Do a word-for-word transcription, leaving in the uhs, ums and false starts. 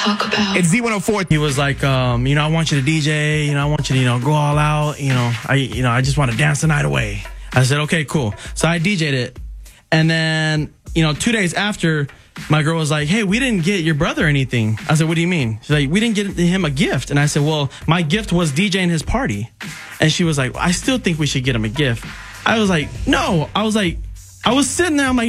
talk about? It's Z one oh four. He was like, um, you know, I want you to D J. You know, I want you to, you know, go all out. You know, I, you know, I just want to dance the night away. I said, okay, cool. So I D J'd it, and then, you know, two days after, my girl was like, hey, we didn't get your brother anything. I said, what do you mean? She's like, we didn't get him a gift. And I said, well, my gift was DJing his party. And she was like, I still think we should get him a gift. I was like, no. I was like, I was sitting there. I'm like,